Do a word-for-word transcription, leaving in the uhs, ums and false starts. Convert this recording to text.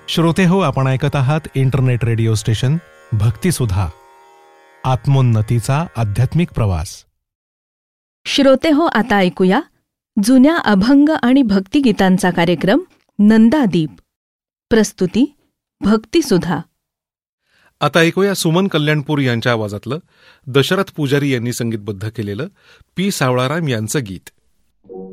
श्रोते हो, आपण ऐकत आहात इंटरनेट रेडिओ स्टेशन भक्तिसुधा, आत्मोन्नतीचा आध्यात्मिक प्रवास. श्रोते हो, आता ऐकूया जुन्या अभंग आणि भक्तिगीतांचा कार्यक्रम नंदादीप. प्रस्तुती भक्तिसुधा. आता ऐकूया सुमन कल्याणपूर यांच्या आवाजातलं दशरथ पुजारी यांनी संगीतबद्ध केलेलं पी सावळाराम यांचं गीत.